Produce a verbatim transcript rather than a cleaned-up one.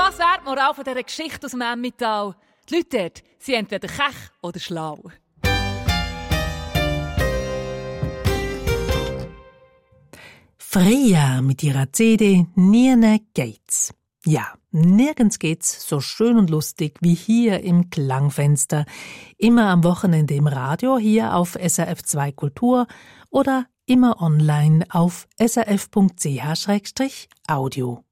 Was wäre die Moral von dieser Geschichte aus dem Emmental? Die Leute dort sind entweder kech oder schlau. Freya mit ihrer C D Nirne geht's. Ja, nirgends geht's so schön und lustig wie hier im Klangfenster. Immer am Wochenende im Radio hier auf S R F zwei Kultur oder immer online auf s r f punkt c h slash audio.